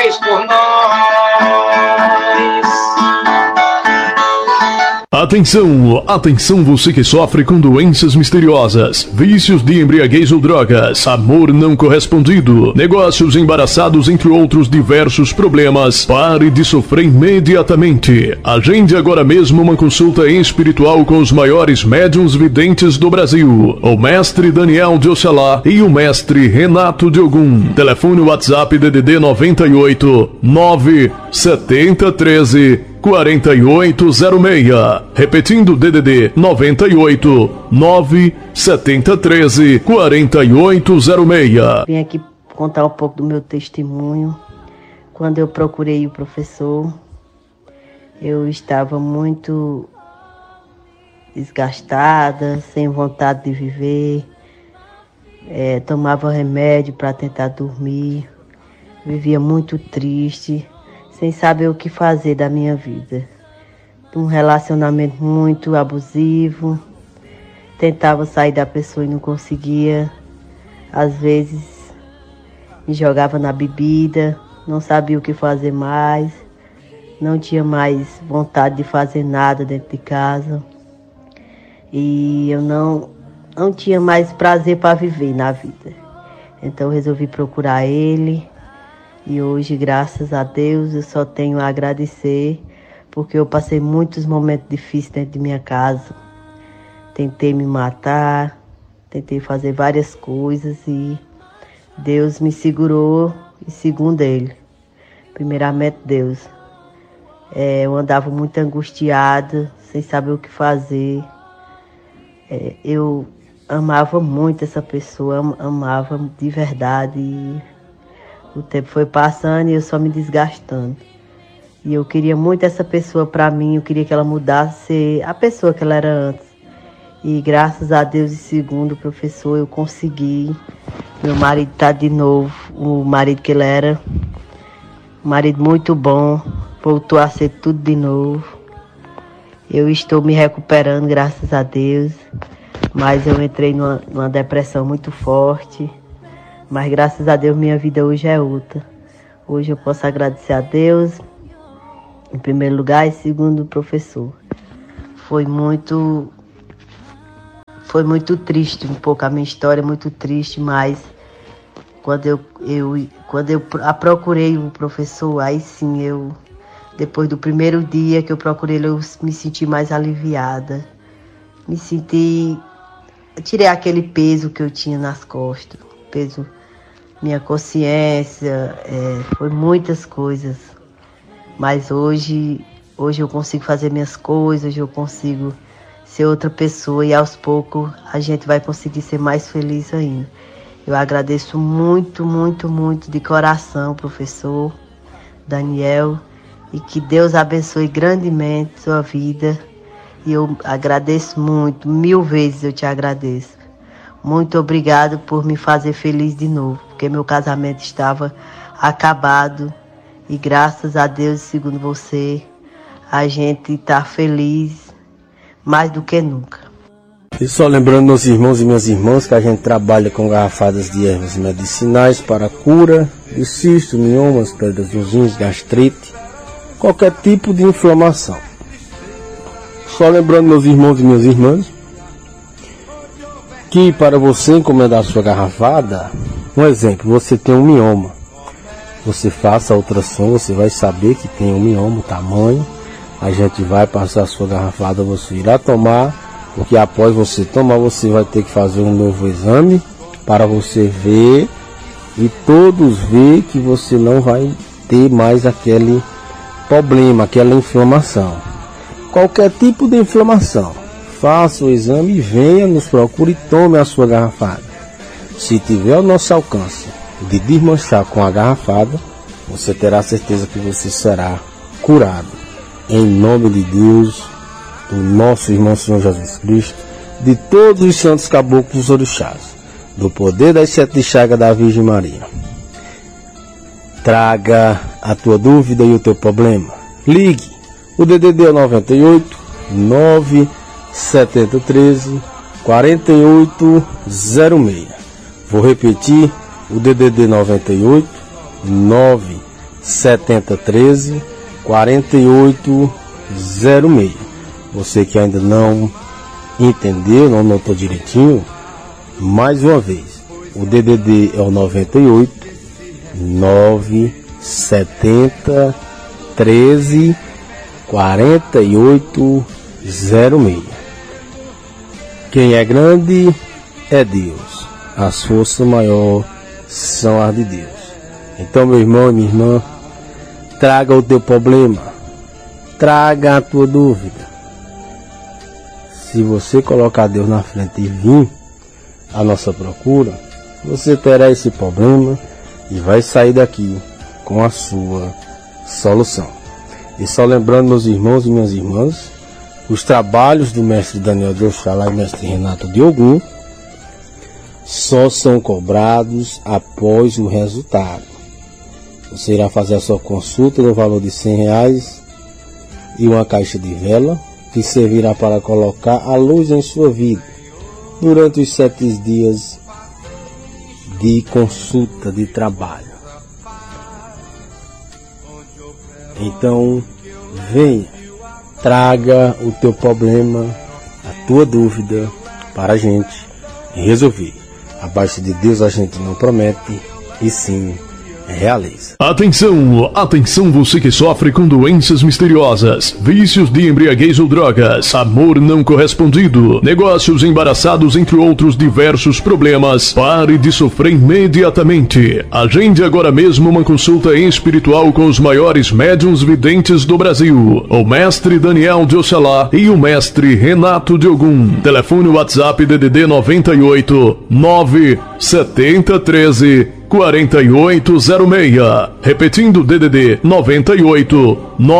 fez por nós. Atenção, atenção você que sofre com doenças misteriosas, vícios de embriaguez ou drogas, amor não correspondido, negócios embaraçados, entre outros diversos problemas. Pare de sofrer imediatamente. Agende agora mesmo uma consulta espiritual com os maiores médiuns videntes do Brasil, o mestre Daniel de Oxalá e o mestre Renato de Ogum. Telefone WhatsApp DDD 98 97013 4806. Repetindo, DDD 98 97013 4806. Vim aqui contar um pouco do meu testemunho. Quando eu procurei o professor, eu estava muito desgastada, sem vontade de viver. Tomava remédio para tentar dormir. Vivia muito triste, sem saber o que fazer da minha vida. Um relacionamento muito abusivo, tentava sair da pessoa e não conseguia. Às vezes me jogava na bebida, não sabia o que fazer mais, não tinha mais vontade de fazer nada dentro de casa. E eu não tinha mais prazer para viver na vida. Então eu resolvi procurar ele. E hoje, graças a Deus, eu só tenho a agradecer, porque eu passei muitos momentos difíceis dentro de minha casa. Tentei me matar, tentei fazer várias coisas e Deus me segurou, e segundo ele, primeiramente Deus. Eu andava muito angustiada, sem saber o que fazer. Eu amava muito essa pessoa, amava de verdade. E o tempo foi passando e eu só me desgastando. E eu queria muito essa pessoa para mim, eu queria que ela mudasse a pessoa que ela era antes. E graças a Deus e segundo o professor eu consegui. Meu marido está de novo, o marido que ele era. Um marido muito bom, voltou a ser tudo de novo. Eu estou me recuperando, graças a Deus. Mas eu entrei numa depressão muito forte. Mas graças a Deus minha vida hoje é outra. Hoje eu posso agradecer a Deus, em primeiro lugar, e segundo o professor. Foi muito triste, um pouco a minha história, muito triste, mas quando eu procurei o professor, aí sim, depois do primeiro dia que eu procurei ele, eu me senti mais aliviada. Tirei aquele peso que eu tinha nas costas, peso, minha consciência, foi muitas coisas. Mas hoje eu consigo fazer minhas coisas, hoje eu consigo ser outra pessoa e aos poucos a gente vai conseguir ser mais feliz ainda. Eu agradeço muito, muito, muito de coração, professor Daniel, e que Deus abençoe grandemente sua vida. E eu agradeço muito, 1000 vezes eu te agradeço. Muito obrigado por me fazer feliz de novo, porque meu casamento estava acabado e graças a Deus, segundo você, a gente está feliz mais do que nunca. E só lembrando, meus irmãos e minhas irmãs, que a gente trabalha com garrafadas de ervas medicinais para a cura de cisto, miomas, pedras nos rins, gastrite, qualquer tipo de inflamação. Só lembrando, meus irmãos e minhas irmãs, que para você encomendar sua garrafada, um exemplo, você tem um mioma, você faça a ultrassom, você vai saber que tem um mioma, o tamanho, a gente vai passar a sua garrafada, você irá tomar, porque após você tomar, você vai ter que fazer um novo exame, para você ver, e todos ver que você não vai ter mais aquele problema, aquela inflamação. Qualquer tipo de inflamação, faça o exame e venha, nos procure e tome a sua garrafada. Se tiver ao nosso alcance de desmanchar com a garrafada, você terá certeza que você será curado. Em nome de Deus, do nosso irmão Senhor Jesus Cristo, de todos os santos caboclos orixás, do poder das 7 chagas da Virgem Maria. Traga a tua dúvida e o teu problema. Ligue. O DDD é 98 97013 4806. Vou repetir, o DDD 98 9 7013 4806. Você que ainda não entendeu, não notou direitinho, mais uma vez, o DDD é o 98 970 13 4806. Quem é grande é Deus, as forças maiores são as de Deus. Então, meu irmão e minha irmã, traga o teu problema, traga a tua dúvida. Se você colocar Deus na frente e vir à nossa procura, você terá esse problema e vai sair daqui com a sua solução. E só lembrando, meus irmãos e minhas irmãs, os trabalhos do mestre Daniel de Oxalá e mestre Renato de Ogum só são cobrados após o resultado. Você irá fazer a sua consulta no valor de R$100 e uma caixa de vela, que servirá para colocar a luz em sua vida durante os 7 dias de consulta de trabalho. Então, venha, traga o teu problema, a tua dúvida para a gente resolver. Abaixo de Deus a gente não promete, e sim realiza. Atenção, atenção você que sofre com doenças misteriosas, vícios de embriaguez ou drogas, amor não correspondido, negócios embaraçados, entre outros diversos problemas. Pare de sofrer imediatamente. Agende agora mesmo uma consulta espiritual com os maiores médiuns videntes do Brasil, o mestre Daniel de Oxalá e o mestre Renato de Ogum. Telefone WhatsApp DDD 98 97013 4806. Repetindo, DDD 98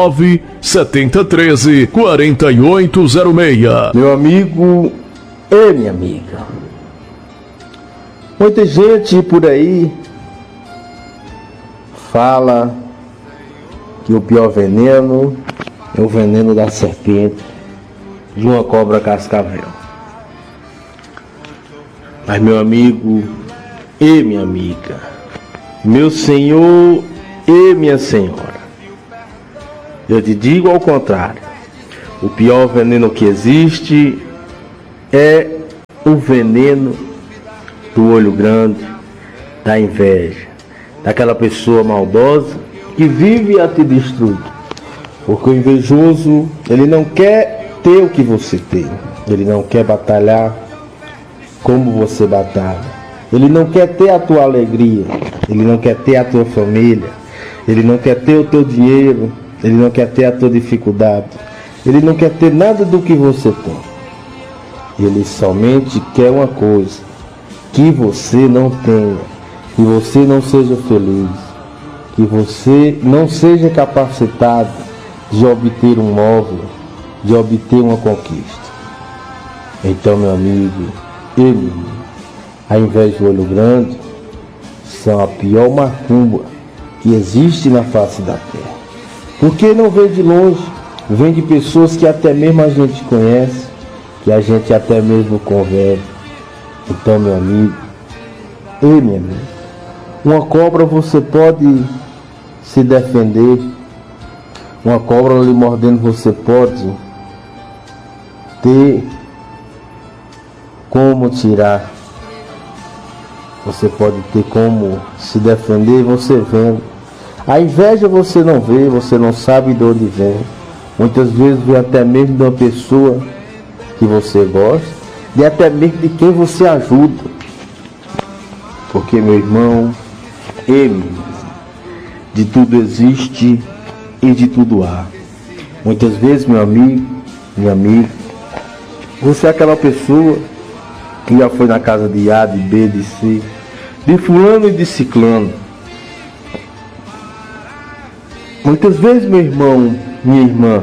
97013 4806. Meu amigo e minha amiga, muita gente por aí fala que o pior veneno é o veneno da serpente, de uma cobra cascavel. Mas, meu amigo e minha amiga, meu senhor e minha senhora, eu te digo ao contrário. O pior veneno que existe é o veneno do olho grande, da inveja, daquela pessoa maldosa que vive a te destruir. Porque o invejoso, ele não quer ter o que você tem, ele não quer batalhar como você batalha. Ele não quer ter a tua alegria, ele não quer ter a tua família, ele não quer ter o teu dinheiro, ele não quer ter a tua dificuldade, ele não quer ter nada do que você tem. Ele somente quer uma coisa, que você não tenha, que você não seja feliz, que você não seja capacitado de obter um móvel, de obter uma conquista. Então, meu amigo, a inveja do olho grande são a pior macumba que existe na face da terra. Porque não vem de longe, vem de pessoas que até mesmo a gente conhece, que a gente até mesmo conversa. Então, meu amigo e minha amiga, uma cobra você pode se defender, uma cobra lhe mordendo você pode ter como tirar. Você pode ter como se defender, você vendo. A inveja você não vê, você não sabe de onde vem. Muitas vezes vem até mesmo de uma pessoa que você gosta, e até mesmo de quem você ajuda. Porque, meu irmão, de tudo existe e de tudo há. Muitas vezes, meu amigo, minha amiga, você é aquela pessoa que já foi na casa de A, de B, de C, de fulano e de ciclano. Muitas vezes, meu irmão, minha irmã,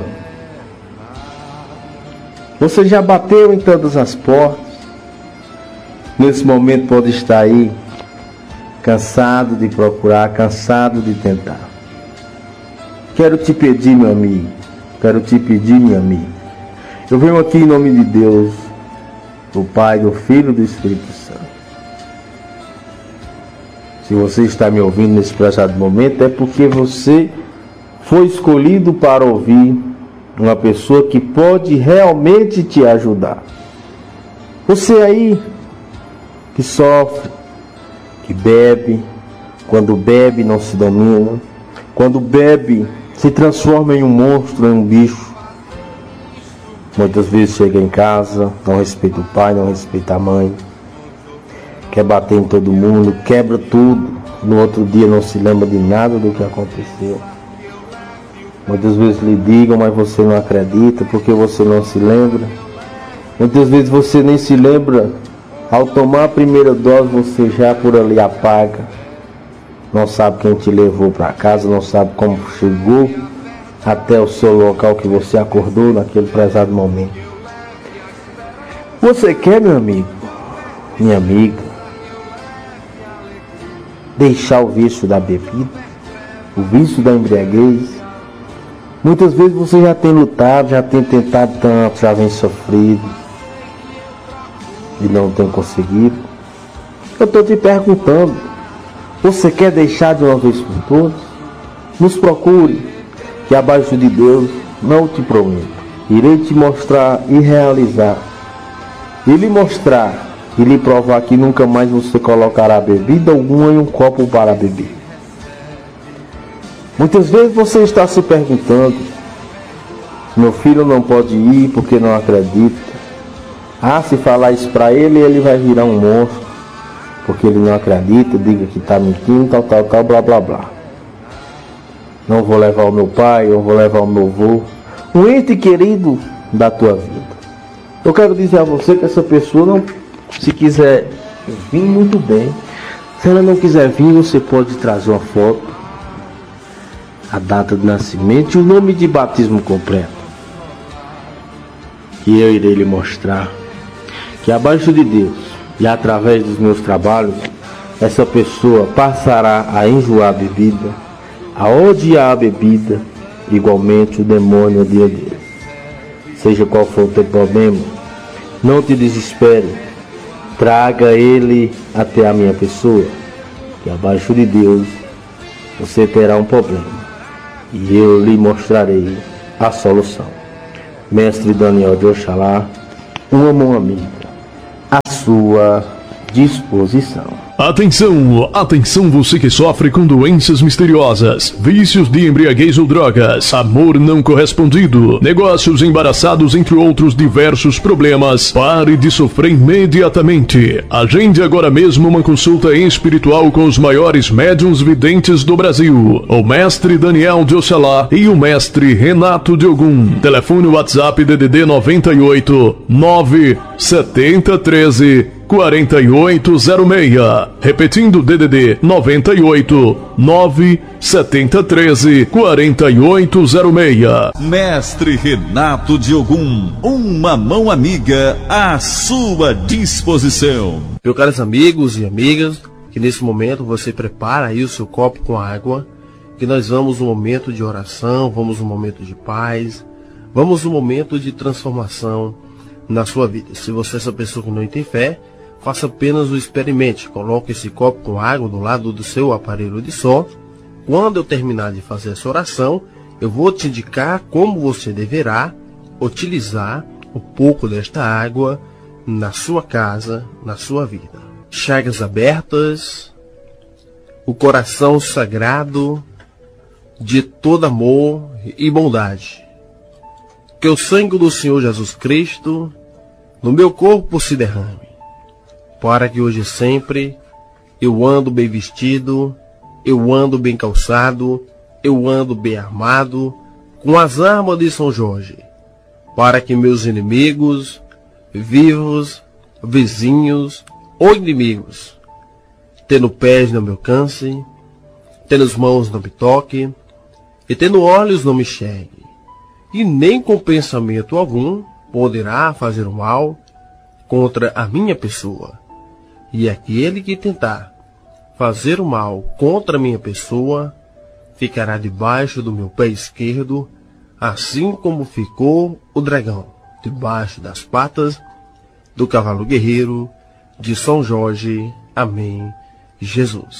você já bateu em todas as portas. Nesse momento pode estar aí, cansado de procurar, cansado de tentar. Quero te pedir, meu amigo, quero te pedir, minha amiga, eu venho aqui em nome de Deus, do Pai, do Filho e do Espírito Santo. Se você está me ouvindo nesse presente momento, é porque você foi escolhido para ouvir uma pessoa que pode realmente te ajudar. Você aí que sofre, que bebe, quando bebe não se domina, quando bebe se transforma em um monstro, em um bicho. Muitas vezes chega em casa, não respeita o pai, não respeita a mãe, quer bater em todo mundo, quebra tudo, no outro dia não se lembra de nada do que aconteceu. Muitas vezes lhe digam, mas você não acredita, porque você não se lembra. Muitas vezes você nem se lembra, ao tomar a primeira dose você já por ali apaga. Não sabe quem te levou para casa, não sabe como chegou até o seu local que você acordou naquele prezado momento. Você quer, meu amigo, minha amiga, deixar o vício da bebida, o vício da embriaguez? Muitas vezes você já tem lutado, já tem tentado tanto, já vem sofrido e não tem conseguido. Eu estou te perguntando, você quer deixar de uma vez por todas? Nos procure, que abaixo de Deus não te prometo. Irei te mostrar e realizar, e lhe mostrar e lhe provar que nunca mais você colocará bebida alguma em um copo para beber. Muitas vezes você está se perguntando, meu filho não pode ir porque não acredita. Se falar isso para ele, ele vai virar um monstro, porque ele não acredita, diga que está mentindo, tal, blá, blá, blá. Não vou levar o meu pai, eu vou levar o meu avô, um ente querido da tua vida. Eu quero dizer a você que essa pessoa, não, se quiser vir, muito bem. Se ela não quiser vir, você pode trazer uma foto, a data de nascimento e o nome de batismo completo, que eu irei lhe mostrar que abaixo de Deus e através dos meus trabalhos, essa pessoa passará a enjoar a bebida, a odiar a bebida, igualmente o demônio odia Deus. Seja qual for o teu problema, não te desespere, traga ele até a minha pessoa, que abaixo de Deus você terá um problema e eu lhe mostrarei a solução. Mestre Daniel de Oxalá, uma mão amiga à sua disposição. Atenção, atenção você que sofre com doenças misteriosas, vícios de embriaguez ou drogas, amor não correspondido, negócios embaraçados, entre outros diversos problemas. Pare de sofrer imediatamente. Agende agora mesmo uma consulta espiritual com os maiores médiuns videntes do Brasil, o Mestre Daniel de Oxalá e o Mestre Renato de Ogum. Telefone WhatsApp DDD 98 97013 4806. Repetindo, DDD 98 97013 4806. Mestre Renato de Ogum, uma mão amiga à sua disposição. Meus caros amigos e amigas, que nesse momento você prepara aí o seu copo com água, que nós vamos um momento de oração, vamos um momento de paz, vamos um momento de transformação na sua vida. Se você é essa pessoa que não tem fé, faça apenas o experimente. Coloque esse copo com água do lado do seu aparelho de som. Quando eu terminar de fazer essa oração, eu vou te indicar como você deverá utilizar um pouco desta água na sua casa, na sua vida. Chagas abertas, o coração sagrado de todo amor e bondade. Que o sangue do Senhor Jesus Cristo no meu corpo se derrame, para que hoje e sempre eu ando bem vestido, eu ando bem calçado, eu ando bem armado, com as armas de São Jorge, para que meus inimigos, vivos, vizinhos ou inimigos, tendo pés não me alcance, tendo mãos não me toque, e tendo olhos não me enxergue, e nem com pensamento algum poderá fazer o mal contra a minha pessoa. E aquele que tentar fazer o mal contra a minha pessoa ficará debaixo do meu pé esquerdo, assim como ficou o dragão debaixo das patas do cavalo guerreiro de São Jorge. Amém, Jesus.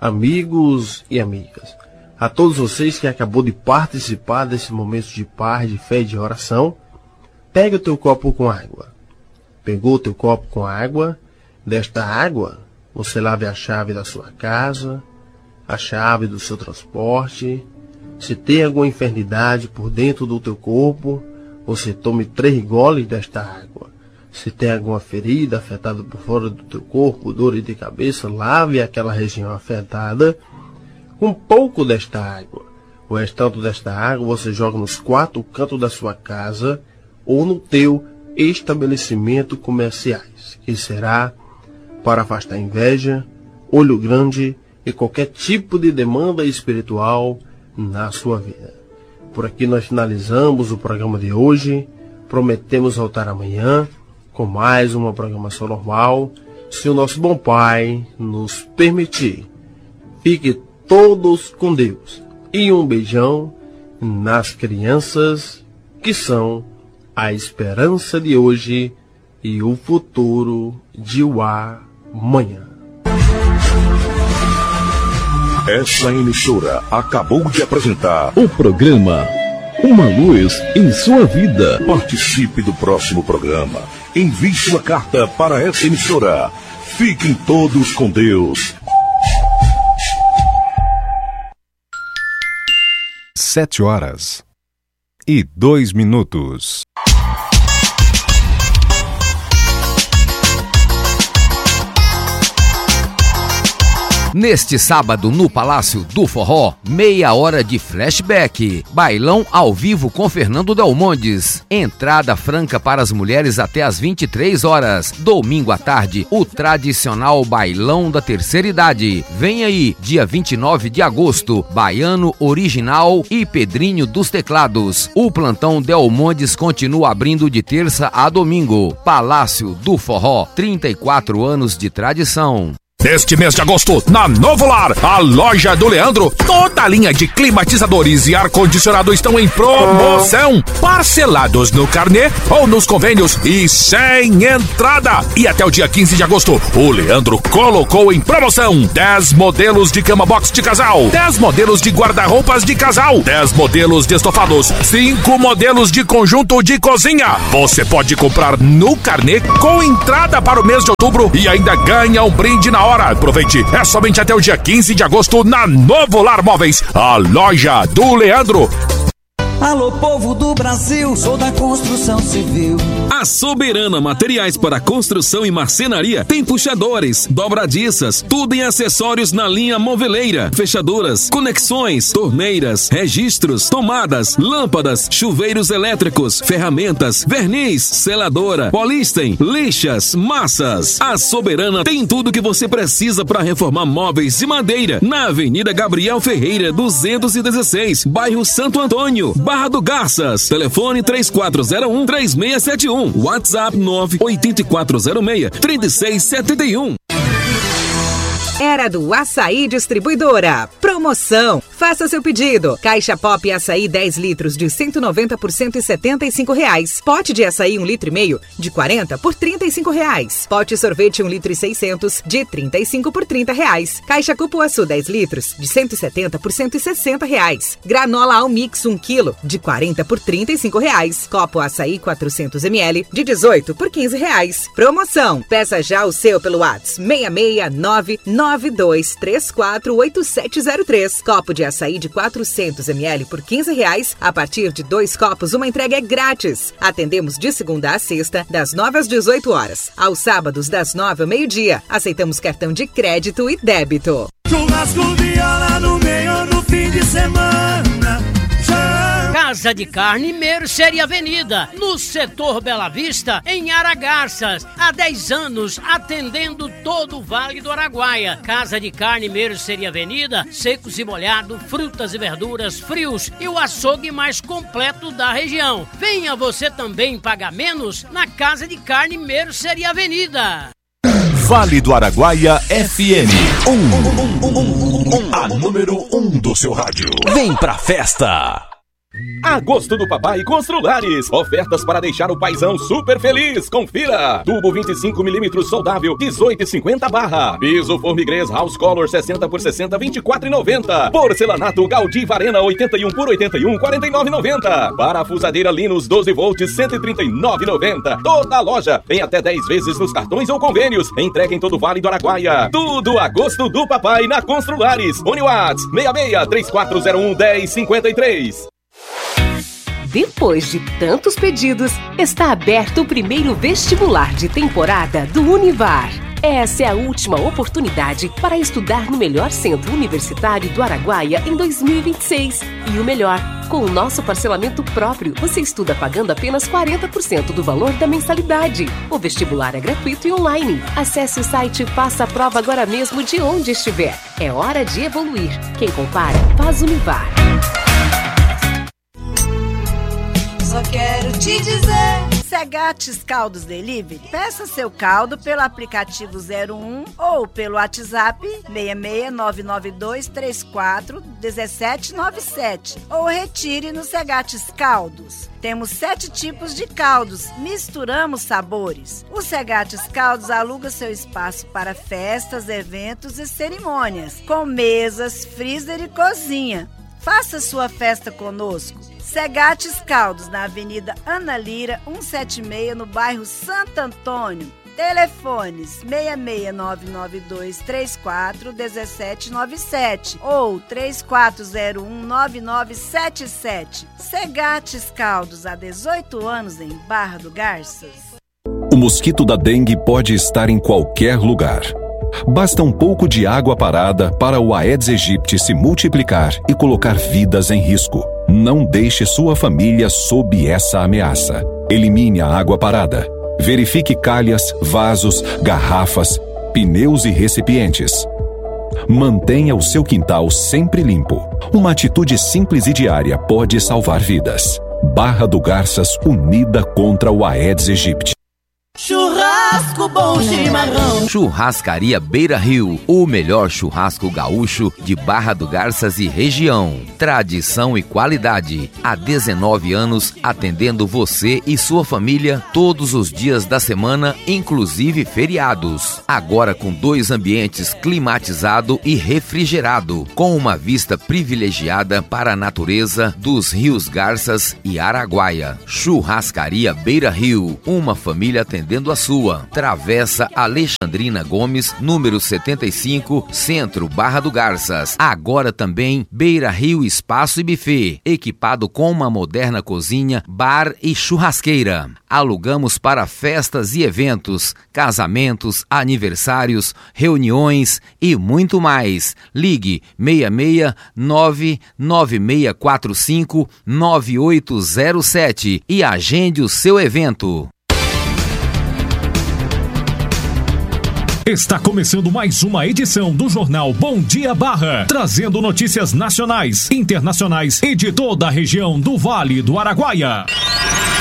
amigos e amigas, a todos vocês que acabou de participar desse momento de paz, de fé e de oração, pega o teu copo com água. Pegou o teu copo com água, desta água você lave a chave da sua casa, a chave do seu transporte. Se tem alguma enfermidade por dentro do teu corpo, você tome 3 goles desta água. Se tem alguma ferida afetada por fora do teu corpo, dor de cabeça, lave aquela região afetada com um pouco desta água. O restante desta água você joga nos 4 cantos da sua casa ou no teu estabelecimento comerciais, que será para afastar inveja, olho grande e qualquer tipo de demanda espiritual na sua vida. Por aqui nós finalizamos o programa de hoje. Prometemos voltar amanhã com mais uma programação normal, se o nosso bom Pai nos permitir. Fique todos com Deus e um beijão nas crianças que são a esperança de hoje e o futuro de o amanhã. Essa emissora acabou de apresentar o programa Uma Luz em Sua Vida. Participe do próximo programa. Envie sua carta para essa emissora. Fiquem todos com Deus. 7h02. Neste sábado, no Palácio do Forró, meia hora de flashback. Bailão ao vivo com Fernando Delmondes. Entrada franca para as mulheres até às 23 horas. Domingo à tarde, o tradicional Bailão da Terceira Idade. Vem aí, dia 29 de agosto, Baiano Original e Pedrinho dos Teclados. O plantão Delmondes continua abrindo de terça a domingo. Palácio do Forró, 34 anos de tradição. Neste mês de agosto, na Novo Lar, a loja do Leandro, toda a linha de climatizadores e ar-condicionado estão em promoção, parcelados no carnê ou nos convênios e sem entrada. E até o dia 15 de agosto, o Leandro colocou em promoção 10 modelos de cama box de casal, 10 modelos de guarda-roupas de casal, 10 modelos de estofados, 5 modelos de conjunto de cozinha. Você pode comprar no carnê com entrada para o mês de outubro e ainda ganha um brinde na hora. Aproveite, é somente até o dia 15 de agosto na Novo Lar Móveis, a loja do Leandro. Alô, povo do Brasil, sou da construção civil. A Soberana Materiais para Construção e Marcenaria tem puxadores, dobradiças, tudo em acessórios na linha moveleira, fechaduras, conexões, torneiras, registros, tomadas, lâmpadas, chuveiros elétricos, ferramentas, verniz, seladora, polísten, lixas, massas. A Soberana tem tudo que você precisa para reformar móveis de madeira na Avenida Gabriel Ferreira, 216, bairro Santo Antônio, Barra do Garças. Telefone 3401-3671. WhatsApp 98406-3671. Era do Açaí Distribuidora. Promoção. Faça seu pedido. Caixa Pop Açaí 10 litros de 190 por R$175. Pote de açaí 1,5 litro de 40 por R$35. Pote sorvete 1,6 litro de 35 por R$30. Caixa Cupuaçu 10 litros de 170 por R$160. Granola Almix 1 kg de 40 por R$35. Copo Açaí 400 ml de 18 por R$15. Promoção. Peça já o seu pelo WhatsApp 66992348703. Copo de açaí de 400 ml por R$15. A partir de 2 copos, uma entrega é grátis. Atendemos de segunda a sexta, das 9 às 18 horas. Aos sábados, das 9 ao meio-dia. Aceitamos cartão de crédito e débito. Churrasco viola no meio do fim de semana. Casa de Carne Mercer e Avenida, no setor Bela Vista, em Aragarças. Há 10 anos, atendendo todo o Vale do Araguaia. Casa de Carne Mercer e Avenida, secos e molhados, frutas e verduras, frios e o açougue mais completo da região. Venha você também pagar menos na Casa de Carne Mercer e Avenida. Vale do Araguaia FM. A número 1 do seu rádio. Vem pra festa! Agosto do Papai Construlares. Ofertas para deixar o paizão super feliz. Confira. Tubo 25mm soldável, 18,50 barra. Piso Formigrês House Color 60 por 60, 24,90. Porcelanato Gaudí Varena 81 por 81, 49,90. Parafusadeira Linus 12 volts, 139,90. Toda a loja em até 10 vezes nos cartões ou convênios. Entrega em todo o Vale do Araguaia. Tudo Agosto do Papai na Construlares. Uniwatts 66 3401 1053. Depois de tantos pedidos, está aberto o primeiro vestibular de temporada do Univar. Essa é a última oportunidade para estudar no melhor centro universitário do Araguaia em 2026. E o melhor, com o nosso parcelamento próprio, você estuda pagando apenas 40% do valor da mensalidade. O vestibular é gratuito e online. Acesse o site e faça a prova agora mesmo de onde estiver. É hora de evoluir. Quem compara, faz Univar. Só quero te dizer, Segatis Caldos Delivery. Peça seu caldo pelo aplicativo 01 ou pelo WhatsApp 66992341797 ou retire no Segatis Caldos. Temos 7 tipos de caldos, misturamos sabores. O Segatis Caldos aluga seu espaço para festas, eventos e cerimônias, com mesas, freezer e cozinha. Faça sua festa conosco. Segatis Caldos, na Avenida Ana Lira, 176, no bairro Santo Antônio. Telefones 66992341797 ou 34019977. Segatis Caldos, há 18 anos em Barra do Garças. O mosquito da dengue pode estar em qualquer lugar. Basta um pouco de água parada para o Aedes aegypti se multiplicar e colocar vidas em risco. Não deixe sua família sob essa ameaça. Elimine a água parada. Verifique calhas, vasos, garrafas, pneus e recipientes. Mantenha o seu quintal sempre limpo. Uma atitude simples e diária pode salvar vidas. Barra do Garças, unida contra o Aedes aegypti. Churrasco bom chimarrão. Churrascaria Beira Rio, o melhor churrasco gaúcho de Barra do Garças e região. Tradição e qualidade. Há 19 anos atendendo você e sua família todos os dias da semana, inclusive feriados. Agora com 2 ambientes climatizado e refrigerado, com uma vista privilegiada para a natureza dos rios Garças e Araguaia. Churrascaria Beira Rio, uma família atendendo a sua. Travessa Alexandrina Gomes, número 75, Centro, Barra do Garças. Agora também Beira Rio Espaço e Buffet, equipado com uma moderna cozinha, bar e churrasqueira. Alugamos para festas e eventos, casamentos, aniversários, reuniões e muito mais. Ligue 66996459807 e agende o seu evento. Está começando mais uma edição do Jornal Bom Dia Barra, trazendo notícias nacionais, internacionais e de toda a região do Vale do Araguaia.